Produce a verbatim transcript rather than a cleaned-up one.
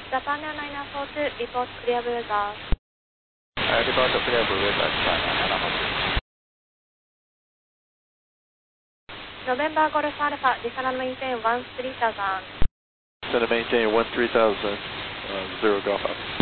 Japan Airliner four two, report clear weather. Uh, report clear weather, Japan Airliner four two. November Golf Alpha, descend and maintain one three thousand. Descend and maintain one three thousand, uh, zero Golf Alpha.